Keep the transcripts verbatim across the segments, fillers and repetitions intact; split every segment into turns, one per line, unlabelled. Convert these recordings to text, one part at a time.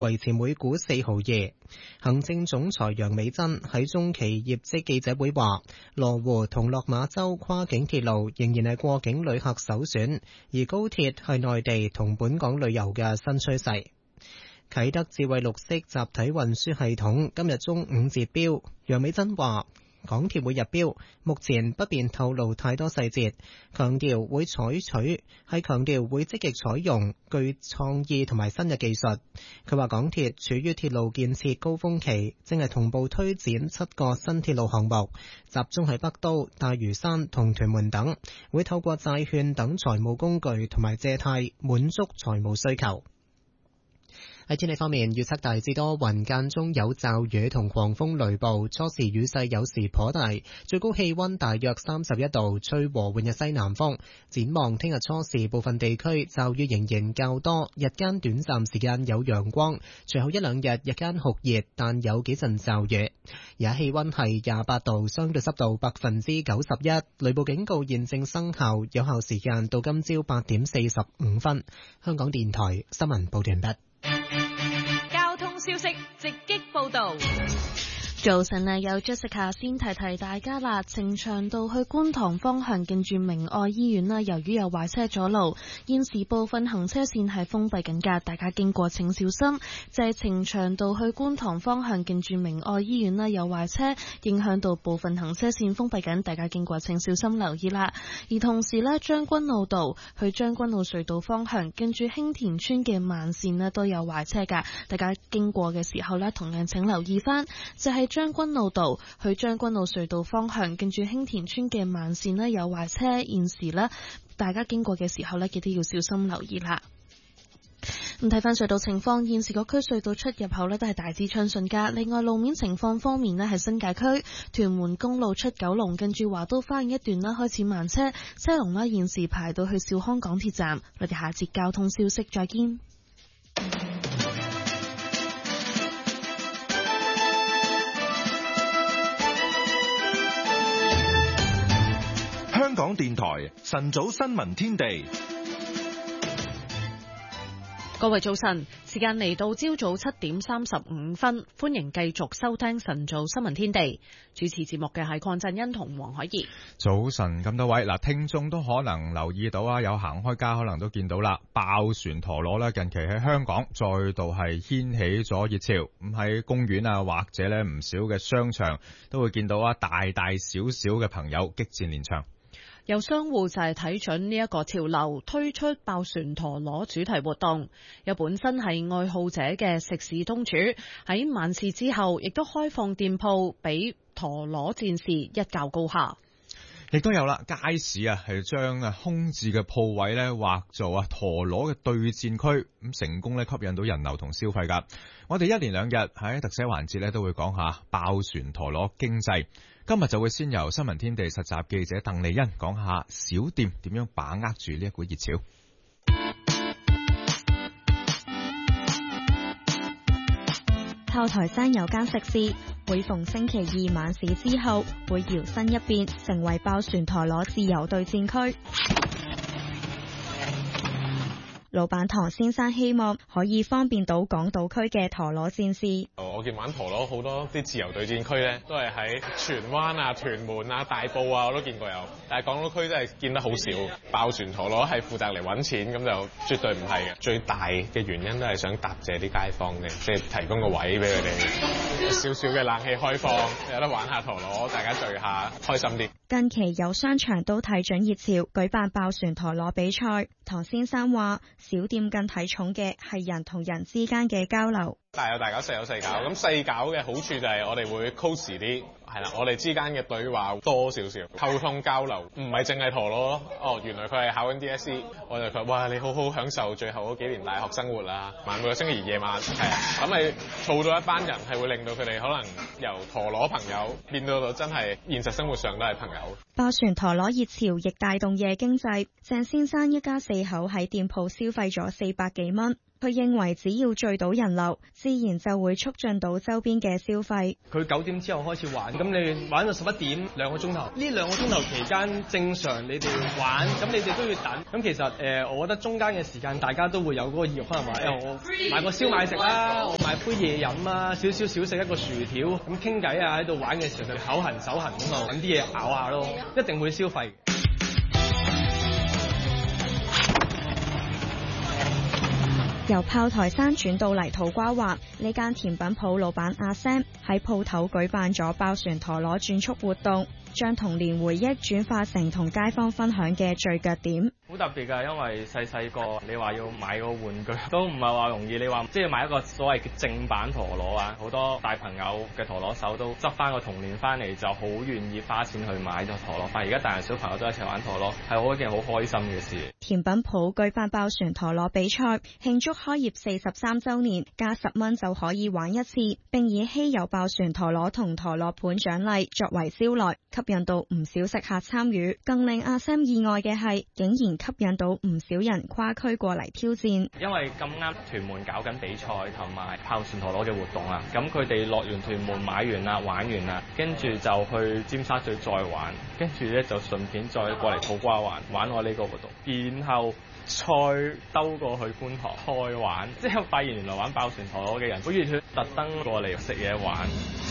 維持每股四毫二。行政總裁楊美珍喺中期業績記者會話，羅湖同落馬洲跨境鐵路仍然係過境旅客首選，而高鐵係內地同本港旅遊嘅新趨勢。啟德智慧綠色集體運輸系統今日中午截標，楊美珍話港鐵會入標，目前不便透露太多細節，強調會採取係強調會積極採用具創意同埋新嘅技術。佢話港鐵處於鐵路建設高峰期，正係同步推展七個新鐵路項目，集中喺北都、大嶼山同屯門等，會透過債券等財務工具同埋借貸滿足財務需求。喺天氣方面，預測大致多雲，間中有驟雨同狂風雷暴，初時雨勢有時頗大，最高氣溫大約三十一度，吹和緩嘅西南風。展望聽日初時部分地區驟雨仍然較多，日間短暫時間有陽光，隨後一兩日日間酷熱，但有幾陣驟雨。而家氣溫係廿八度，相對濕度百分之九十一，雷暴警告現正生效，有效時間到今朝八點四十五分。香港電台新聞報道完畢。
交通消息直擊報道。
早晨啊，有 Jessica 先提提大家啦。呈祥道去觀塘方向近住明愛醫院啦，由於有壞車阻路，現時部分行車線係封閉緊㗎，大家經過請小心。就係呈祥道去觀塘方向近住明愛醫院啦，有壞車影響到部分行車線封閉緊，大家經過請小心留意啦。而同時呢，將軍澳道去將軍澳隧道方向近住興田村嘅慢線呢都有壞車㗎，大家經過嘅時候呢，同樣請留意返。就係、是將軍澳道去將軍澳隧道方向，近住興田村嘅慢線呢有壞車，現時呢大家經過嘅時候呢，記得要小心留意啦。咁睇翻隧道情況，現時各區隧道出入口呢都係大致暢順噶。另外路面情況方面呢，係新界區屯門公路出九龍，近住華都花園一段啦開始慢車，車龍呢現時排到去兆康港鐵站。我哋下節交通消息再見。
香港電台晨早新聞天地，
各位早晨，時間嚟到朝早七點三十五分，歡迎繼續收聽晨早新聞天地。主持節目嘅係鄺振欣同黃海怡。早晨，咁多位嗱，聽眾都可能留意到啊，有行開街可能都見到啦，爆旋陀螺咧，近期喺香港再度係掀起咗熱潮。咁喺公園啊，或者咧唔少嘅商場都會見到啊，大大小小嘅朋友激戰連場。有商戶就係睇準呢一個潮流，推出爆旋陀螺主題活動。有本身係愛好者嘅食肆東廚喺晚市之後，亦都開放店鋪俾陀螺戰士一較高下。亦都有啦，街市啊係將啊空置嘅鋪位咧劃做啊陀螺嘅對戰區，咁成功咧吸引到人流同消費噶。我哋一連兩日喺特寫環節咧都會講下爆旋陀螺經濟。今日就會先由新聞天地實習記者鄧麗欣講下小店點樣把握住呢一股熱潮。
炮台山有間食肆，每逢星期二晚市之後，會搖身一變成為爆旋陀螺自由對戰區。老闆唐先生希望可以方便到港島區嘅陀螺戰士。
我見玩陀螺好多啲自由對戰區咧，都係喺荃灣啊、屯門啊、大埔啊，我都見過有。但係港島區真係見得好少。爆旋陀螺係負責嚟揾錢，咁就絕對唔係嘅。最大嘅原因都係想答謝啲街坊嘅，即係提供個位俾佢哋，少少嘅冷氣開放，有得玩下陀螺，大家聚下，開心啲。
近期有商場都睇準熱潮，舉辦爆旋陀螺比賽。唐先生話：小店更睇重嘅係人同人之間嘅交流。
大有大搞，細有細搞。咁細搞嘅好處就係我哋會 close 啲，係啦，我哋之間嘅對話多少少溝通交流，唔係淨係陀螺。哦，原來佢係考緊 D S E， 我就佢哇，你好好享受最後嗰幾年大學生活啦。晚每個星期二夜晚係啊，咁咪儲到一班人，係會令到佢哋可能由陀螺朋友變到到真係現實生活上都係朋友。
爆旋陀螺熱潮亦帶動夜經濟。鄭先生一家四口喺店鋪消費咗四百幾蚊。 佢認為只要聚到人流，自然就會促進到周邊嘅消費。
佢九點之後開始玩，咁你玩到十一點兩個鐘頭，呢兩個鐘頭期間正常你哋玩，咁你哋都要等。咁其實誒、呃，我覺得中間嘅時間大家都會有嗰個意欲，可能話誒、欸、我買個燒賣食啦，我買杯嘢飲啊，少少小食一個薯條，咁傾偈啊，喺度玩嘅時候就口痕手痕咁啊，揾啲嘢咬下咯，一定會消費。
由炮台山轉到嚟土瓜灣，呢間甜品鋪老闆阿 Sam 喺鋪頭舉辦咗爆旋陀螺轉速活動，將童年回憶轉化成同街坊分享嘅聚腳點。
好特別㗎，因為細細個你話要買個玩具都唔係話容易，你話即係買一個所謂嘅正版陀螺啊，好多大朋友嘅陀螺手都執翻個童年翻嚟，就好願意花錢去買咗陀螺翻。而家大人小朋友都一齊玩陀螺，係好一件好開心嘅事。
甜品鋪舉辦爆旋陀螺比賽，慶祝開業四十三週年，加十蚊就可以玩一次，並以稀有爆旋陀螺同陀螺盤獎勵作為招來，吸引到唔少食客參與。更令阿 Sam 意外嘅係，竟然吸引到唔少人跨區過嚟挑戰。
因為咁啱屯門搞緊比賽同埋爆旋陀螺嘅活動啊，咁佢哋落完屯門買完啦，玩完啦，跟住就去尖沙咀再玩，跟住咧就順便再過嚟土瓜灣玩我呢個活動，然後再兜過去觀塘開玩，之後發現原來玩爆旋陀螺嘅人好熱血，特登過嚟食嘢玩。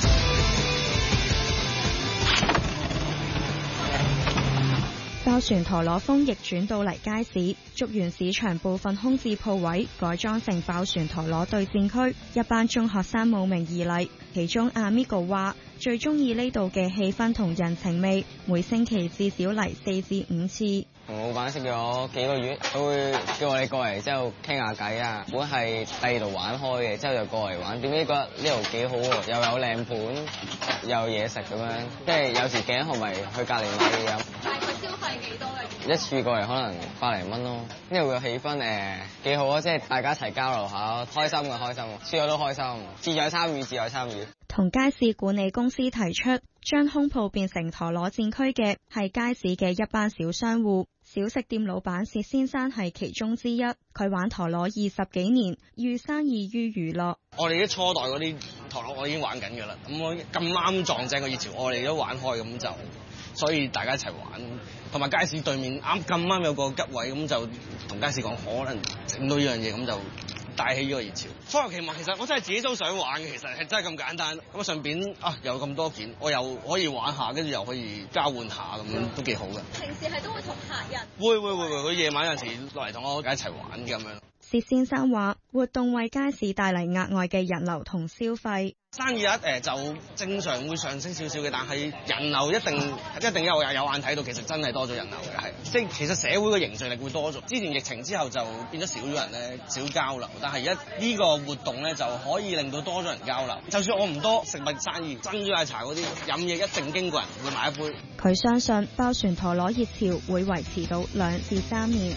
爆旋陀螺風亦轉到嚟街市，竹園市場部分空置鋪位改裝成爆旋陀螺對戰區，一班中學生慕名而嚟。其中阿 Migo 話最中意呢度嘅氣氛同人情味，每星期至少嚟四至五次。
同老闆識咗幾個月，佢會叫我哋過嚟之後傾下偈啊。本係第二度玩開嘅，之後就過嚟玩。點知覺得呢度幾好喎，又有靚盤，又有嘢食咁樣。即係有時頸渴咪去隔離買嘢飲。大概消費幾多嘅？一次過嚟可能百零蚊咯。呢度嘅氣氛誒幾好啊，即係大家一齊交流下，開心嘅開心，輸咗都開心，志在參與，志在參與。
同街市管理公司提出將空鋪變成陀螺戰區嘅係街市嘅一班小商戶。小食店老闆薛先生係其中之一，佢玩陀螺二十幾年，寓生意於娛樂。
我哋啲初代嗰啲陀螺我已經玩緊㗎啦，咁我咁啱撞正個熱潮，我哋都玩開，咁就所以大家一齊玩。同埋街市對面啱咁啱有個吉位，咁就同街市講可能整到呢樣嘢，咁就帶起呢個熱潮。初有期望，其實我真係自己都想玩嘅，其實係真係咁簡單。咁順便啊，有咁多件，我又可以玩下，跟住又可以交換下，咁樣都幾好嘅。
平時係都會同客人
會會會會，佢夜晚有陣時落嚟同我一齊玩嘅咁樣。
薛先生話：活動為街市帶嚟額外嘅人流同消費。
生意一誒就正常會上升少少嘅，但係人流一定一定有有眼睇到，其實真係多咗人流嘅，係即係其實社會嘅凝聚力會多咗。之前疫情之後就變咗少咗人咧，少交流，但係而家呢個活動咧就可以令到多咗人交流。就算我唔多食物生意，珍珠奶茶嗰啲飲嘢一定經過人會買一杯。
佢相信爆旋陀螺熱潮會維持到兩至三年。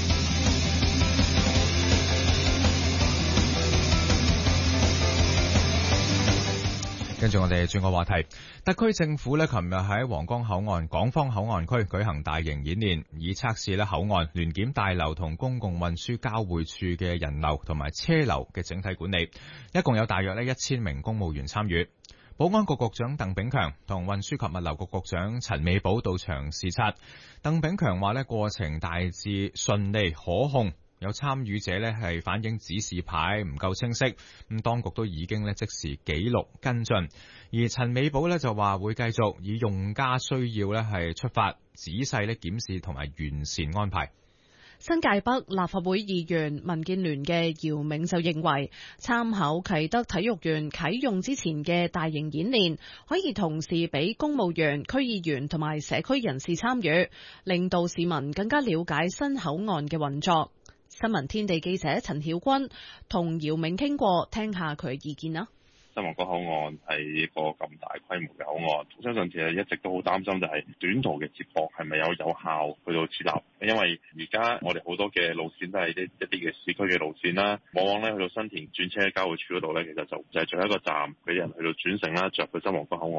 跟住我哋轉個話題，特區政府咧，琴日喺皇崗口岸港方口岸區舉行大型演練，以測試咧口岸聯檢大樓同公共運輸交匯處嘅人流同埋車流嘅整體管理，一共有大約咧一千名公務員參與。保安局局長鄧炳強同運輸及物流局局長陳美寶到場視察。鄧炳強話咧，過程大致順利可控。有參與者咧係反映指示牌唔夠清晰，咁當局都已經咧即時記錄跟進。而陳美寶咧就話會繼續以用家需要咧係出發，仔細咧檢視同埋完善安排。
新界北立法會議員民建聯嘅姚明就認為，參考啟德體育園啟用之前嘅大型演練，可以同時俾公務員、區議員同埋社區人士參與，令到市民更加了解新口岸嘅運作。新聞天地記者陳曉君同姚明傾過，聽下佢嘅意見啦。
新皇崗口岸係一個咁大規模嘅口岸，我相信其實一直都好擔心，就係短途嘅接駁係咪有有效去到設立？因為而家我哋好多嘅路線都係一一啲嘅市區嘅路線啦，往往咧去到新田轉車交匯處嗰度咧，其實就就係最後一個站俾人去到轉乘啦，着去新皇崗口岸嘅。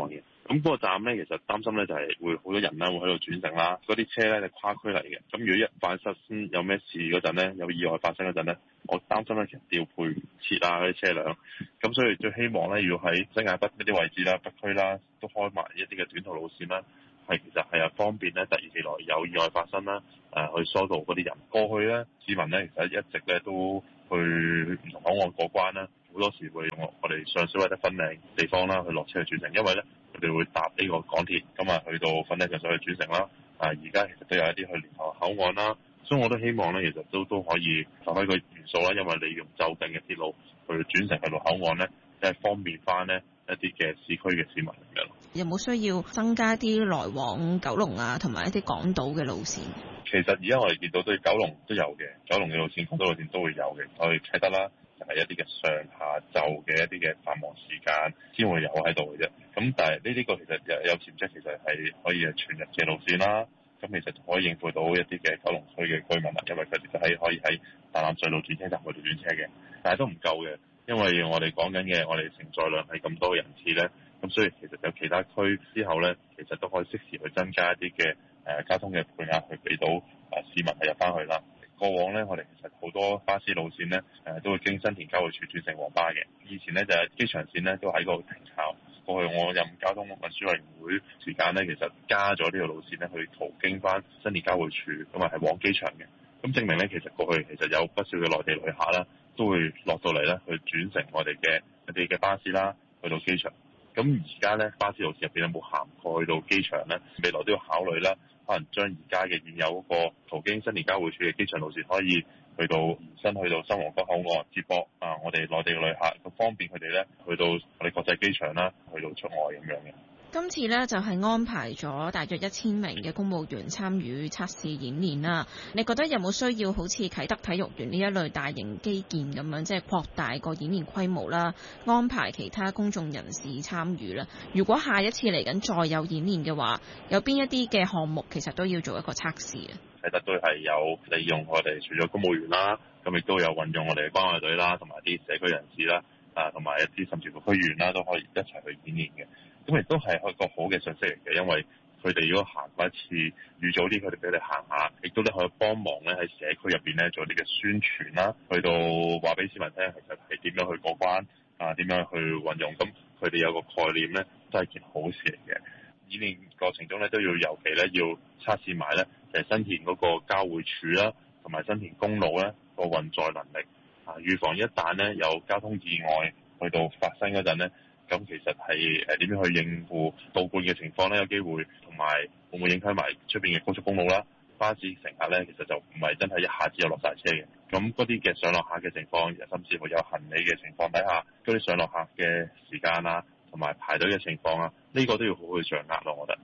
咁嗰個站咧，其實擔心咧就係會好多人啦，會喺度轉乘啦。嗰啲車咧係跨區嚟嘅，咁如果一發生有咩事嗰陣咧，有意外發生嗰陣咧，我擔心咧其實調配唔切啊嗰啲車輛。咁所以最希望咧，要喺新界北一啲位置啦、北區啦，都開埋一啲嘅短途路線啦，係其實係啊方便咧，突然其來有意外發生啦，誒去疏導嗰啲人。過去咧，市民咧其實一直咧都去唔同口岸過關啦，好多時會用我哋上水或者粉嶺地方啦去落車去轉乘，因為咧佢哋會搭呢個港鐵，咁啊去到粉嶺上水去轉乘啦。啊而家其實都有一啲去蓮塘口岸啦，所以我都希望咧其實都都可以發揮個元素啦，因為你用就近嘅鐵路去轉乘去到口岸咧，即係方便翻呢一啲嘅市區嘅市民嚟嘅。
有冇需要增加啲來往九龍啊同埋一啲港島嘅路線？
其實而家我哋見到對九龍都有嘅，九龍嘅路線、港島路線都會有嘅。我哋睇得啦，就係一啲嘅上下晝嘅一啲嘅繁忙時間先會有喺度嘅啫。咁但係呢啲個其實有有潛質，其實係可以係全日嘅路線啦。咁其實可以應付到一啲嘅九龍區嘅居民啦，因為佢哋都係可以喺大欖隧道轉車站去到轉車嘅，但係都唔夠嘅，因為我哋講緊嘅我哋承載量係咁多人次咧，咁所以其實有其他區之後咧，其實都可以適時去增加一啲嘅誒交通嘅配額去俾到誒市民係入翻去啦。過往咧，我哋其實好多巴士路線咧誒都會經新田交匯處轉乘黃巴嘅，以前咧就係機場線咧都喺嗰度停靠。過去我任交通運輸委員會時間咧，其實加咗呢條路線咧去途經翻新田交匯處，咁啊係往機場嘅。咁證明咧，其實過去其實有不少嘅內地旅客啦，都會落到嚟咧去轉乘我哋嘅一啲嘅巴士啦，去到機場。咁而家咧巴士路線入邊有冇涵蓋去到機場咧？未來都要考慮啦，可能將而家嘅現有嗰個途經新田交匯處嘅機場路線可以去到延伸去到新皇崗口岸接駁啊，我哋內地嘅旅客，咁方便佢哋咧去到我哋國際機場啦，去到出外咁樣嘅。
今次呢，就係安排咗大約一千名嘅公務員參與測試演練啦。你覺得有冇需要好似啟德體育園呢一類大型基建咁樣，即係擴大個演練規模啦，安排其他公眾人士參與啦？如果下一次嚟緊再有演練嘅話，有邊一啲嘅項目其實都要做一個測試啊？
啟德都係有利用我哋除咗公務員啦，咁亦都有運用我哋嘅關愛隊啦，同埋啲社區人士啦，啊同埋一啲甚至乎區議員啦，都可以一齊去演練嘅。咁亦都係一個好嘅信息嚟嘅，因為佢哋如果行過一次預早啲，佢哋俾你行下，亦都咧可以幫忙咧喺社區入邊咧做啲嘅宣傳啦，去到話俾市民聽，其實係點樣去過關啊，點樣去運用，咁佢哋有個概念咧，都係件好事嚟嘅。演練過程中咧都要尤其咧要測試埋咧，就係新田嗰個交匯處啦，同埋新田公路咧個運載能力啊，預防一旦咧有交通意外去到發生嗰陣咧。咁其實係誒點樣去應付倒灌嘅情況咧？有機會同埋會唔會影響埋出邊嘅高速公路啦？巴士乘客咧，其實就唔係真係一下子就落晒車嘅。咁嗰啲嘅上落客嘅情況，甚至乎有行李嘅情況底下，嗰啲上落客嘅時間啊，同埋排隊嘅情況啊，呢、這個都要好好去掌握咯，我覺得。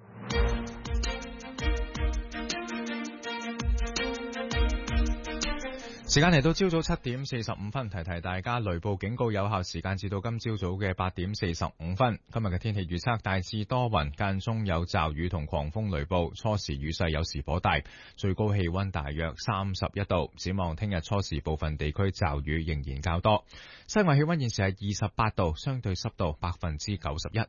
時間嚟到朝早七點四十五分，提提大家雷暴警告有效時間至到今朝早嘅八點四十五分。今日嘅天氣預測大致多雲，間中有驟雨同狂風雷暴，初時雨勢有時頗大，最高氣溫大約三十一度。展望聽日初時部分地區驟雨仍然較多。室外氣溫現時係二十八度，相對濕度百分之九十一。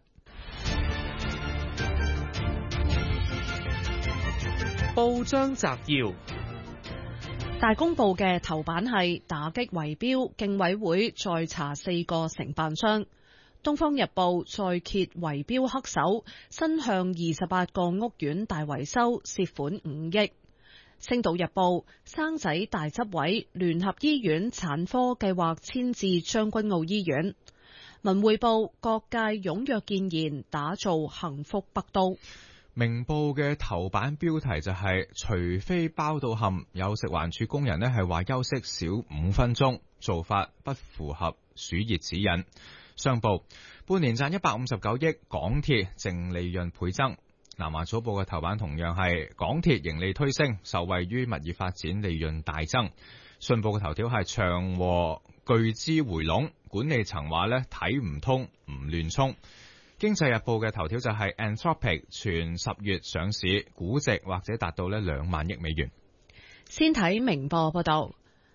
報章摘要。大公報嘅頭版係打擊圍標，競委會再查四個承辦商。東方日報再揭圍標黑手，新向二十八個屋苑大維修，涉款五億。星島日報生仔大執位，聯合醫院產科計劃遷至將軍澳醫院。文匯報各界踴躍建言，打造幸福北都。
明報嘅頭版標題就係、是、除非包到冚，有食環署工人呢係話休息少五分鐘，做法不符合暑熱指引。商報半年賺一百五十九億，港鐵淨利潤倍增。南華早報嘅頭版同樣係港鐵盈利推升，受惠於物業發展利潤大增。信報嘅頭條係長和巨資回籠，管理層話呢睇唔通，唔亂衝。經濟日報嘅頭條就係 Anthropic 全十月上市，估值或者達到呢兩萬億美元。
先睇明報報道，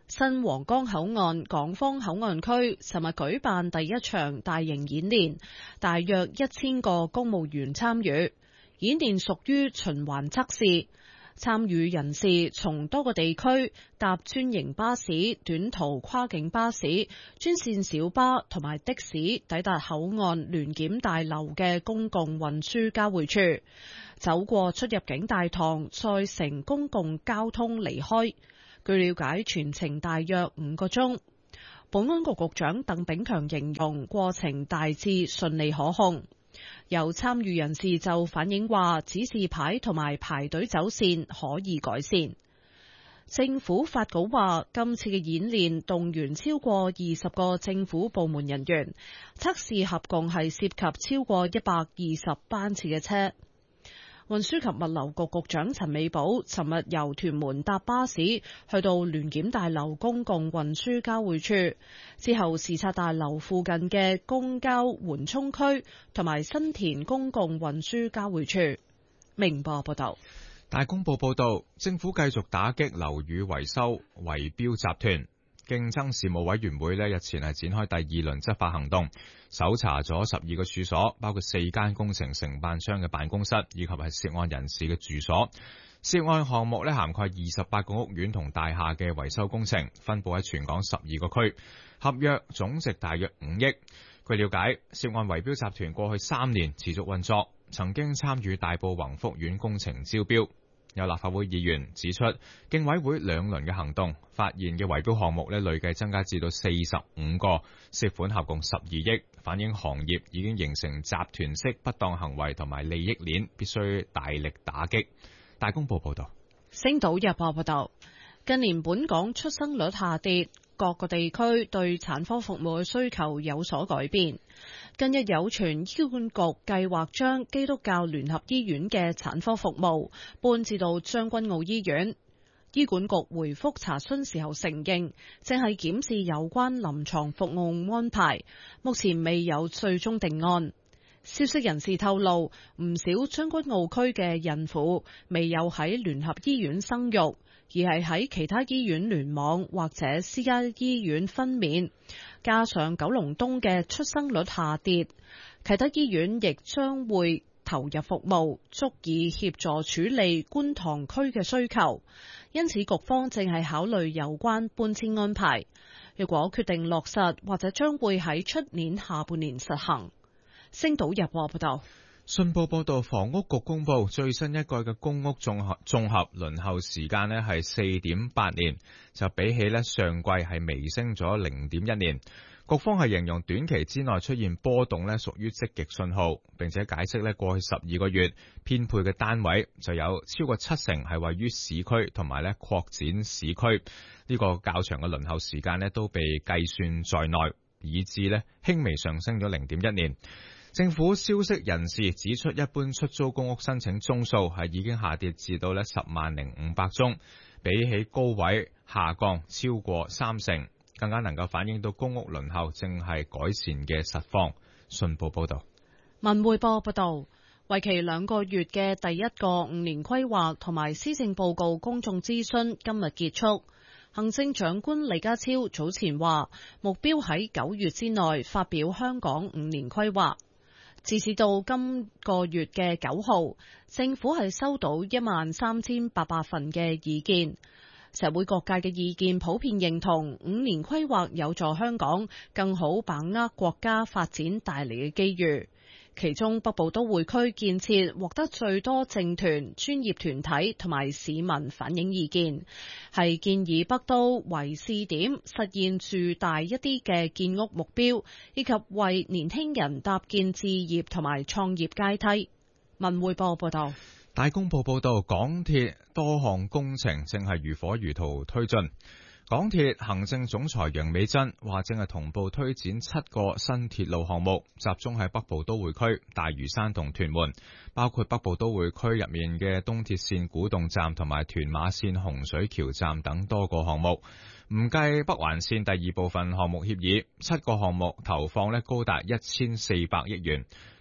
新皇崗口岸港方口岸區尋日舉辦第一場大型演練，大約一千個公務員參與。演練屬於循環測試，參與人士從多個地區搭專營巴士、短途跨境巴士、專線小巴同埋的士抵達口岸聯檢大樓嘅公共運輸交匯處，走過出入境大堂，再乘公共交通離開。據了解，全程大約五個鐘。保安局局長鄧炳強形容過程大致順利可控。有參與人士就反映話，指示牌同埋排隊走線可以改善。政府發稿話，今次嘅演練動員超過二十個政府部門人員，測試合共係涉及超過一百二十班次嘅車。運輸及物流局局長陳美寶尋日由屯門搭巴士去到聯檢大樓公共運輸交匯處，之後視察大樓附近嘅公交緩衝區同埋新田公共運輸交匯處。明報報道。
大公報報道，政府繼續打擊樓宇維修圍標集團。競爭事務委員會呢日前係展開第二輪執法行動，搜查咗十二個處所，包括四間工程承辦商嘅辦公室，以及係涉案人士嘅住所。涉案項目呢涵蓋二十八個屋苑同大廈嘅維修工程，分佈喺全港十二個區，合約總值大約五億。據了解，涉案圍標集團過去三年持續運作，曾經參與大埔宏福苑工程招標。有立法會議員指出，競委會兩輪嘅行動發現嘅圍標項目咧，累計增加至到四十五個，涉款合共十二億，反映行業已經形成集團式不當行為同埋利益鏈，必須大力打擊。大公報報道。
星島日報報道，近年本港出生率下跌，各個地區對產科服務嘅需求有所改變。近日有傳醫管局計劃將基督教聯合醫院嘅產科服務搬至到將軍澳醫院。醫管局回覆查詢時候承認，正係檢視有關臨床服務安排，目前未有最終定案。消息人士透露，唔少將軍澳區嘅孕婦未有喺聯合醫院生育，而係喺其他醫院聯網或者私家醫院分娩。加上九龍東嘅出生率下跌，啟德醫院亦將會投入服務，足以協助處理觀塘區嘅需求。因此，局方正係考慮有關搬遷安排。若果決定落實，或者將會喺出年下半年實行。星島日報報道。
信報報道，房屋局公布最新一季嘅公屋綜合綜合輪候時間呢係四點八年，就比起呢上季係微升咗零點一年。局方係形容短期之內出現波動呢屬於積極信號，並且解釋呢過去十二個月編配嘅單位就有超過七成係位於市區同埋呢擴展市區，呢個較長嘅輪候時間呢都被計算在內，以致呢輕微上升咗零點一年。政府消息人士指出，一般出租公屋申請宗數係已經下跌至到呢十萬零五百宗，比起高位下降超過三成，更加能夠反映到公屋輪候正係改善嘅實況。信報報道。
文匯報報道，為期兩個月嘅第一個五年規劃同埋施政報告公眾諮詢今日結束。行政長官李家超早前話，目標喺九月之內發表香港五年規劃。截至到今個月嘅九號，政府係收到一萬三千八百份嘅意見，社會各界嘅意見普遍認同五年規劃有助香港更好把握國家發展帶嚟嘅機遇。其中北部都會區建設獲得最多政團、專業團體同埋市民反映意見，係建議北都為試點，實現住大一啲嘅建屋目標，以及為年輕人搭建置業同埋創業階梯。文匯報報道。
大公報報道，港鐵多項工程正係如火如荼推進。港鐵行政總裁楊美珍話，正係同步推展七個新鐵路項目，集中喺北部都會區、大嶼山同屯門，包括北部都會區入面嘅東鐵綫古洞站同埋屯馬綫洪水橋站等多個項目。唔計北環綫第二部分項目協議，七個項目投放咧高達一千四百億元。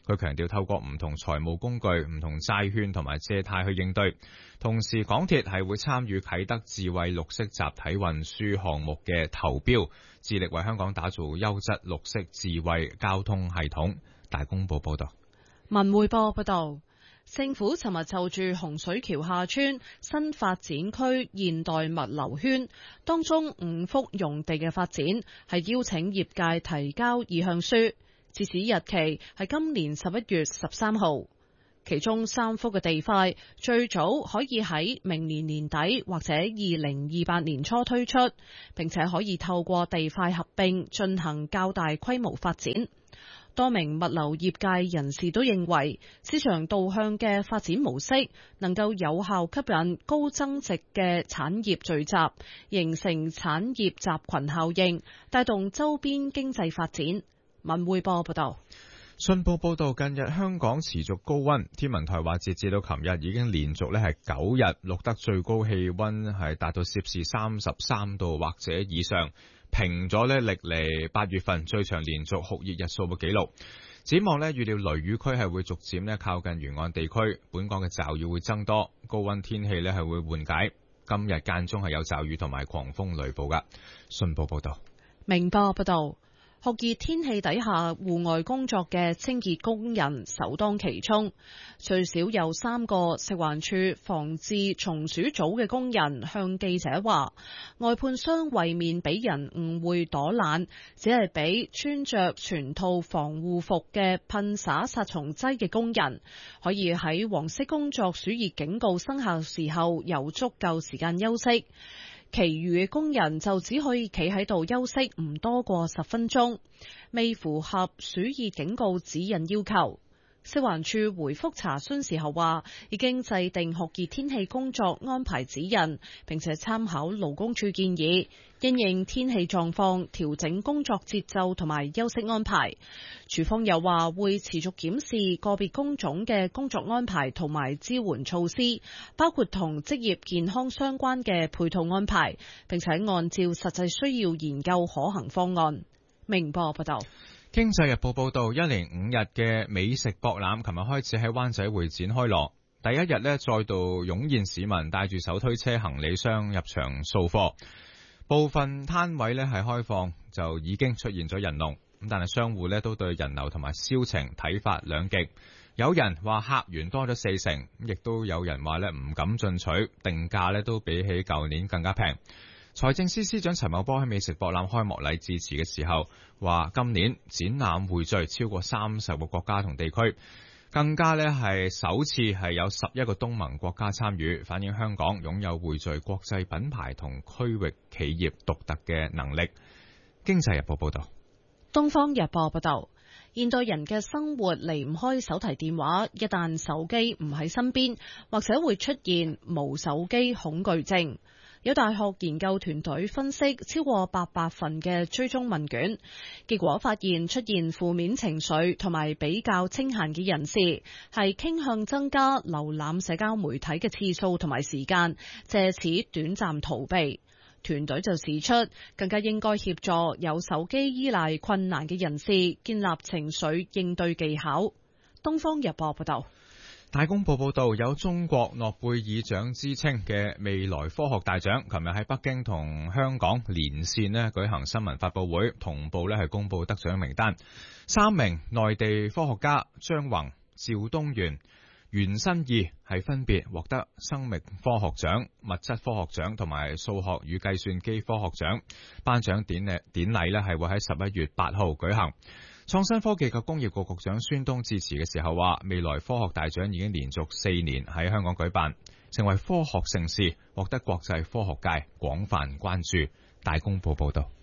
佢強調透過唔同財務工具、唔同債券同埋借貸去應對。同時，港鐵係會參與啟德智慧綠色集體運輸項目嘅投標，致力為香港打造優質綠色智慧交通系統。大公報報道。
文匯報報道，政府尋日就住洪水橋下村新發展區現代物流圈當中五幅用地嘅發展，係邀請業界提交意向書，截止日期係今年十一月十三號。其中三幅嘅地塊最早可以喺明年年底或者二零二八年初推出，並且可以透過地塊合併進行較大規模發展。多名物流業界人士都認為，市場導向嘅發展模式能夠有效吸引高增值嘅產業聚集，形成產業集群效應，帶動周邊經濟發展。文匯報報道。
信報報道，近日香港持續高溫，天文台話截至到琴日已經連續咧係九日錄得最高氣溫係達到攝氏三十三度或者以上，平咗咧歷嚟八月份最長連續酷熱日數嘅紀錄。展望咧，預料雷雨區係會逐漸咧靠近沿岸地區，本港嘅驟雨會增多，高溫天氣咧係會緩解。今日間中係有驟雨同埋狂風雷暴噶。信報報道。
明報報道。酷熱天氣底下，戶外工作嘅清潔工人首當其衝。最少有三個食環署防治蟲鼠組嘅工人向記者話，外判商為免俾人誤會躲懶，只係俾穿着全套防護服嘅噴灑殺蟲劑嘅工人，可以喺黃色工作暑熱警告生效時候有足夠時間休息。其餘嘅工人就只可以企喺度休息唔多過十分鐘，未符合暑熱警告指引要求。食環署回覆查詢時候話，已經制定酷熱天氣工作安排指引，並且參考勞工處建議，因應天氣狀況調整工作節奏同埋休息安排。署方又話會持續檢視個別工種嘅工作安排同埋支援措施，包括同職業健康相關嘅配套安排，並且按照實際需要研究可行方案。明報報道。
經濟日報報道，一連五日嘅美食博覽，琴日開始喺灣仔會展開鑼。第一日呢，再度湧現市民帶住手推車、行李箱入場掃貨。部分攤位呢係開放，就已經出現咗人龍。咁但係商戶呢都對人流同埋銷情睇法兩極。有人話客源多咗四成，亦都有人話呢唔敢進取，定價呢都比起舊年更加平。財政司司長陳茂波喺美食博覽開幕禮致辭嘅時候話，今年展覽匯聚超過三十個國家同地區，更加呢係首次係有十一個東盟國家參與，反映香港擁有匯聚國際品牌同區域企業獨特嘅能力。經濟日報報道。
東方日報報道，現代人嘅生活離唔開手提電話，一旦手機唔喺身邊，或者會出現無手機恐懼症。有大學研究團隊分析超過八百份嘅追蹤問卷，結果發現出現負面情緒同埋比較清閒嘅人士，係傾向增加瀏覽社交媒體嘅次數同埋時間，借此短暫逃避。團隊就指出，更加應該協助有手機依賴困難嘅人士建立情緒應對技巧。東方日報報道。
大公報報道，有中國諾貝爾獎之稱嘅未來科學大獎，琴日喺北京同香港連線呢舉行新聞發佈會，同步呢係公布得獎名單。三名內地科學家張宏、趙東元、袁新義係分別獲得生命科學獎、物質科學獎同埋數學與計算機科學獎。頒獎典禮典禮呢係會喺十一月八號舉行。創新科技及工業局局長孫東致辭嘅時候話，未來科學大獎已經連續四年喺香港舉辦，成為科學盛事，獲得國際科學界廣泛關注。大公報報道。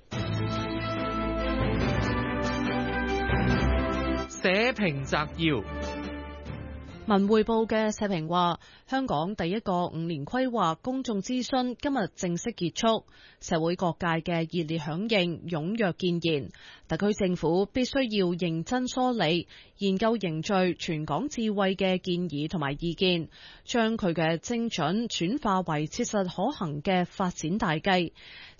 社評摘要。
文匯報嘅社評話，香港第一個五年規劃公眾諮詢今日正式結束，社會各界嘅熱烈響應、踴躍建言，特區政府必須要認真梳理、研究凝聚全港智慧嘅建議同埋意見，將佢嘅精準轉化為切實可行嘅發展大計，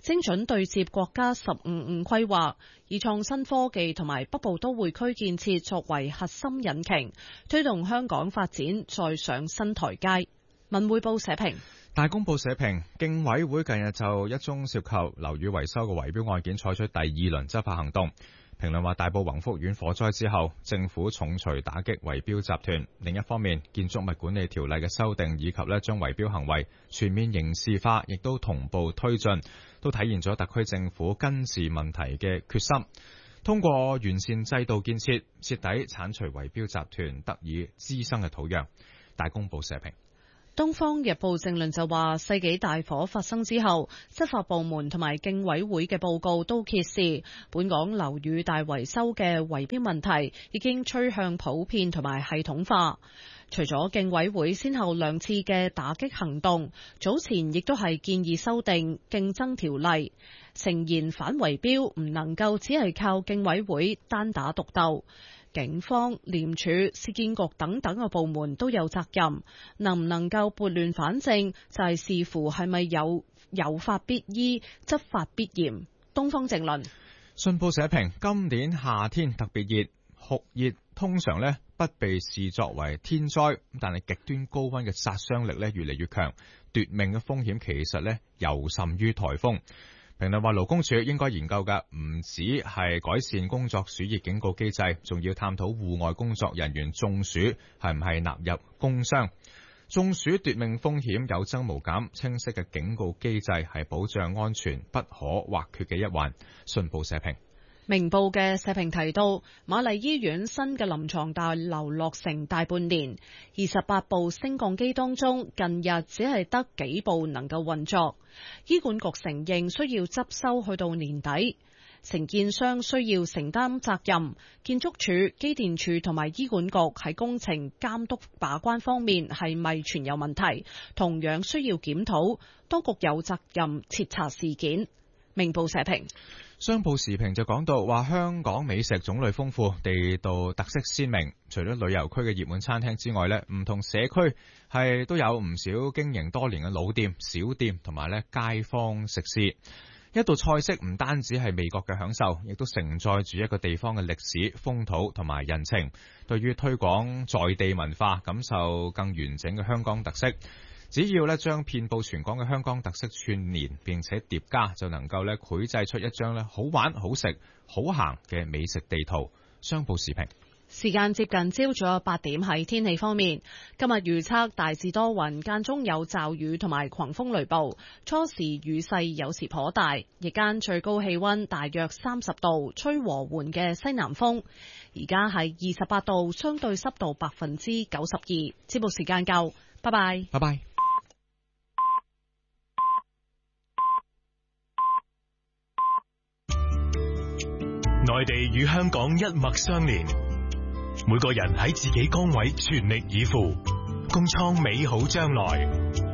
精準對接國家十五五規劃，以創新科技同埋北部都會區建設作為核心引擎，推動香港發展再上新台階。文匯報社評。
大公報社評，競委會近日就一宗涉及樓宇維修嘅圍標案件採取第二輪執法行動。評論話，大埔宏福苑火災之後，政府重錘打擊圍標集團。另一方面，建築物管理條例嘅修訂以及咧將圍標行為全面刑事化，亦都同步推進，都體現咗特區政府根治問題嘅決心。通過完善制度建設，徹底鏟除圍標集團得以滋生嘅土壤。大公報社評。
東方日報政論就話，世紀大火發生之後，執法部門同埋競委會嘅報告都揭示，本港樓宇大維修嘅圍標問題已經趨向普遍同埋系統化。除咗競委會先後兩次嘅打擊行動，早前亦都係建議修訂競爭條例，誠言反圍標唔能夠只係靠競委會單打獨鬥。警方、廉署、市建局等等嘅部門都有責任，能唔能夠撥亂反正，就係視乎係咪有有法必依、執法必嚴。東方正論。
信報社評，今年夏天特別熱，酷熱通常呢不被視作為天災，但係極端高溫嘅殺傷力呢越嚟越強，奪命嘅風險其實呢尤甚於颱風。評論話，勞工處應該研究嘅唔止係改善工作暑熱警告機制，仲要探討戶外工作人員中暑係唔係納入工傷。中暑奪命風險有增無減，清晰嘅警告機制係保障安全不可或缺嘅一環。信報社評。
明報嘅社評提到，瑪麗醫院新嘅臨床大樓落成大半年，二十八部升降機當中，近日只係得幾部能夠運作。醫管局承認需要執收去到年底，承建商需要承擔責任，建築署、機電署同埋醫管局喺工程監督把關方面係咪存有問題，同樣需要檢討，當局有責任徹查事件。明報社評。
商報時評就講到話，香港美食種類豐富，地道特色鮮明。除咗旅遊區嘅熱門餐廳之外呢，唔同社區係都有唔少經營多年嘅老店、小店同埋呢街坊食肆。一道菜式唔單止係味覺嘅享受，亦都承載住一個地方嘅歷史、風土同埋人情。對於推廣在地文化，感受更完整嘅香港特色。只要咧將遍佈全港嘅香港特色串聯並且疊加，就能夠咧繪製出一張咧好玩、好食、好行嘅美食地圖。商報時評。
時間接近朝早八點，喺天氣方面，今日預測大致多雲，間中有驟雨同埋狂風雷暴，初時雨勢有時頗大，日間最高氣溫大約三十度，吹和緩嘅西南風。而家係二十八度，相對濕度百分之九十二。節目時間夠，拜拜。
拜拜。
內地與香港一脈相連，每個人喺自己崗位全力以赴，共創美好將來。